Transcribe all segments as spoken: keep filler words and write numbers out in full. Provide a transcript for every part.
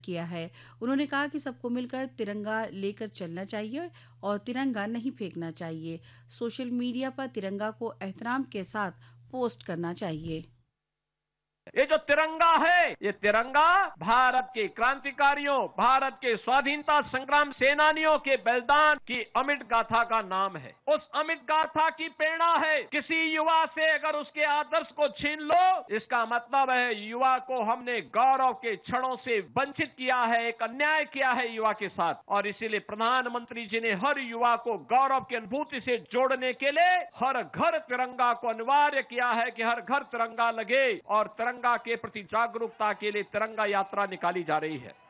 किया है। उन्होंने कहा कि सबको मिलकर तिरंगा लेकर चलना चाहिए और तिरंगा नहीं फेंकना चाहिए। सोशल मीडिया पर तिरंगा को एहतराम के साथ पोस्ट करना चाहिए। ये जो तिरंगा है, ये तिरंगा भारत के क्रांतिकारियों, भारत के स्वाधीनता संग्राम सेनानियों के बलिदान की अमिट गाथा का नाम है। उस अमिट गाथा की प्रेरणा है। किसी युवा से अगर उसके आदर्श को छीन लो, इसका मतलब है युवा को हमने गौरव के क्षणों से वंचित किया है, एक अन्याय किया है युवा के साथ। और इसीलिए प्रधानमंत्री जी ने हर युवा को गौरव की अनुभूति से जोड़ने के लिए हर घर तिरंगा को अनिवार्य किया है कि हर घर तिरंगा लगे और तिरंगा के प्रति जागरूकता के लिए तिरंगा यात्रा निकाली जा रही है।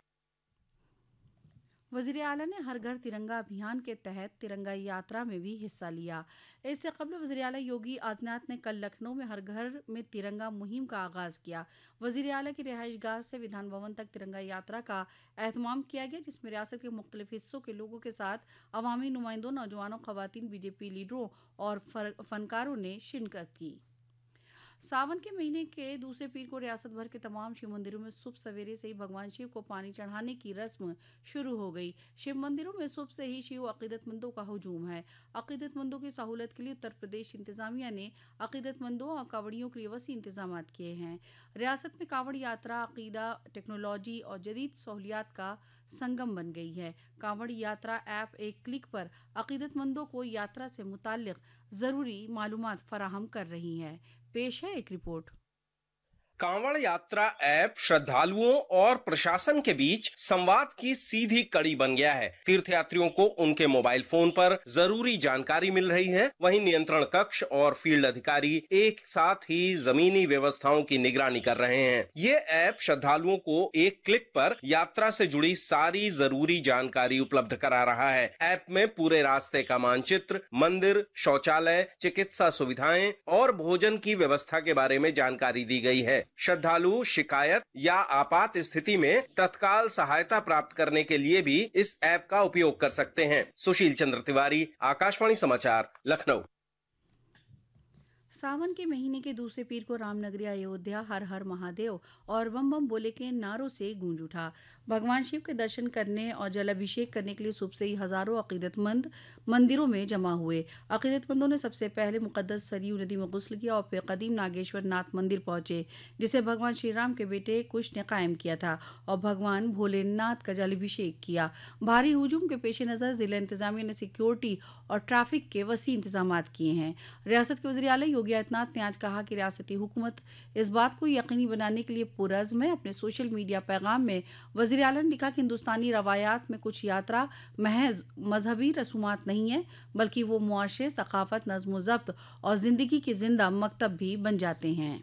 वजीर आला ने हर घर तिरंगा अभियान के तहत तिरंगा यात्रा में भी हिस्सा लिया। इससे कबल वजीर आला योगी आदित्यनाथ ने कल लखनऊ में हर घर में तिरंगा मुहिम का आगाज किया। वजीर आला की रिहाइश गाह से विधान भवन तक तिरंगा यात्रा का एहतमाम किया गया, जिसमें रियासत के मुख्तलिफ हिस्सों के लोगों के साथ अवामी नुमाइंदों, नौजवानों, खवातीन, बीजेपी लीडरों और फनकारों ने शिरकत की। सावन के महीने के दूसरे पीर को रियासत भर के तमाम शिव मंदिरों में सुबह सवेरे से ही भगवान शिव को पानी चढ़ाने की रस्म शुरू हो गई। शिव मंदिरों में सुबह से ही शिव अकीदतमंदों का हुजूम है। अकीदतमंदों की सहूलत के लिए उत्तर प्रदेश इंतजामिया ने अकीदतमंदों और कांवड़ियों के लिए वसी इंतजाम किए हैं। रियासत में कांवड़ यात्रा अकीदा, टेक्नोलॉजी और जदीद सहूलियात का संगम बन गई है। कांवड़ यात्रा ऐप एक क्लिक पर अकीदतमंदों को यात्रा से मुताल्लिक जरूरी मालूमात फराहम कर रही है। पेश है एक रिपोर्ट। कांवड़ यात्रा ऐप श्रद्धालुओं और प्रशासन के बीच संवाद की सीधी कड़ी बन गया है। तीर्थयात्रियों को उनके मोबाइल फोन पर जरूरी जानकारी मिल रही है। वहीं नियंत्रण कक्ष और फील्ड अधिकारी एक साथ ही जमीनी व्यवस्थाओं की निगरानी कर रहे हैं। ये ऐप श्रद्धालुओं को एक क्लिक पर यात्रा से जुड़ी सारी जरूरी जानकारी उपलब्ध करा रहा है। ऐप में पूरे रास्ते का मानचित्र, मंदिर, शौचालय, चिकित्सा सुविधाएं और भोजन की व्यवस्था के बारे में जानकारी दी गई है। श्रद्धालु शिकायत या आपात स्थिति में तत्काल सहायता प्राप्त करने के लिए भी इस ऐप का उपयोग कर सकते हैं। सुशील चंद्र तिवारी, आकाशवाणी समाचार, लखनऊ। सावन के महीने के दूसरे पीर को रामनगरी अयोध्या हर हर महादेव और बम बम बोले के नारों से गूंज उठा। भगवान शिव के दर्शन करने और जलाभिषेक करने के लिए सुबह से ही हजारों अकीदतमंद मंदिरों में जमा हुए। अकीदतमंदों ने सबसे पहले मुकद्दस सरयू नदी में गुस्ल किया और फिर कदीम नागेश्वर नाथ मंदिर पहुंचे, जिसे भगवान श्री राम के बेटे कुश ने कायम किया था, और भगवान भोलेनाथ का जलाभिषेक किया। भारी हुजूम के पेश नजर जिला इंतजामिया ने सिक्योरिटी और ट्रैफिक के वसी इंतजाम किए हैं। रियासत के वज़ीर आला योगी आदित्यनाथ ने आज कहा कि रियासती हुकूमत इस बात को यकीनी बनाने के लिए पुरज़्म है। अपने सोशल मीडिया पैगाम में वज़ीर आला ने लिखा कि हिंदुस्तानी रवायात में कुछ यात्रा महज मजहबी रसूमात नहीं है, बल्कि वो मुआशरे, सकाफत, नज़्म ज़ब्त और ज़िंदगी की जिंदा मकतब भी बन जाते हैं।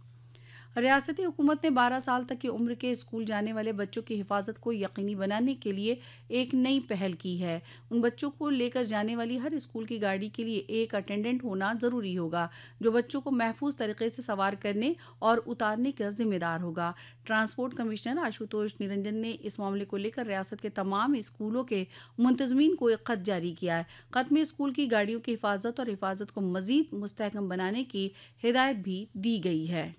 रियासती हुकूमत ने बारह साल तक की उम्र के स्कूल जाने वाले बच्चों की हिफाजत को यकीनी बनाने के लिए एक नई पहल की है। उन बच्चों को लेकर जाने वाली हर स्कूल की गाड़ी के लिए एक अटेंडेंट होना ज़रूरी होगा, जो बच्चों को महफूज तरीके से सवार करने और उतारने का जिम्मेदार होगा। ट्रांसपोर्ट कमिश्नर आशुतोष निरंजन ने इस मामले को लेकर रियासत के तमाम स्कूलों के मुंतज़मीन को एक खत जारी किया है। खत में स्कूल की गाड़ियों की हिफाजत और हिफाजत को मज़ीद मुस्तहकम बनाने की हिदायत भी दी गई है।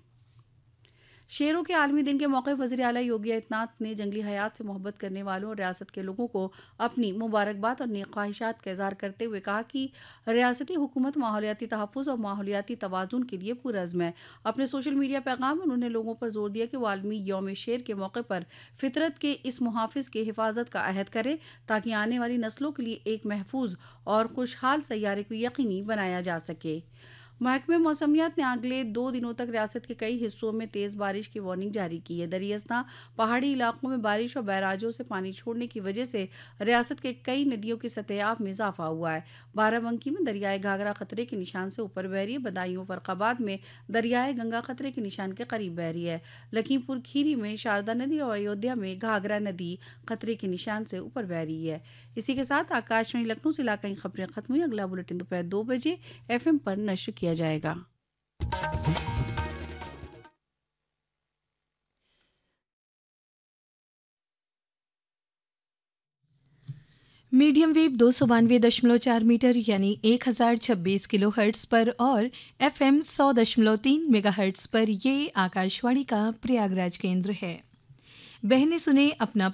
शेरों के आलमी दिन के मौके वज़ीर आला योगी आदित्यनाथ ने जंगली हयात से मोहब्बत करने वालों और रियासत के लोगों को अपनी मुबारकबाद और नेक ख्वाहिशात का इज़हार करते हुए कहा कि रियासती हुकूमत माहौलियाती तहफ़्फ़ुज़ और माहौलियाती तवाज़ुन के लिए पुरज़्म है। अपने सोशल मीडिया पैगाम में उन्होंने लोगों पर जोर दिया कि वो आलमी यौम शेर के मौके पर फितरत के इस मुहाफ़िज़ की हिफाजत का अहद करें, ताकि आने वाली नस्लों के लिए एक महफूज और खुशहाल सैयारे को यकीनी बनाया जा सके। महकमे मौसमियात ने अगले दो दिनों तक रियासत के कई हिस्सों में तेज़ बारिश की वार्निंग जारी की है। दरियास्ता पहाड़ी इलाकों में बारिश और बैराजों से पानी छोड़ने की वजह से रियासत के कई नदियों की सतह आब में इजाफा हुआ है। बाराबंकी में दरियाए घाघरा खतरे के निशान से ऊपर बह रही है। बदायूं फरखाबाद में दरियाए गंगा खतरे के निशान के करीब बह रही है। लखीमपुर खीरी में शारदा नदी और अयोध्या में घाघरा नदी खतरे के निशान से ऊपर बह रही है। इसी के साथ आकाशवाणी लखनऊ से इलाकाई खबरें खत्म हुई। अगला बुलेटिन दोपहर दो बजे एफ एम पर नश्र किया जाएगा। मीडियम वेव दो सौ बानवे दशमलव चार मीटर यानी एक हजार छब्बीस किलो हर्ट्स पर और एफ एम सौ दशमलव तीन मेगा हर्ट्स पर ये आकाशवाणी का प्रयागराज केंद्र है। बहनें सुने अपना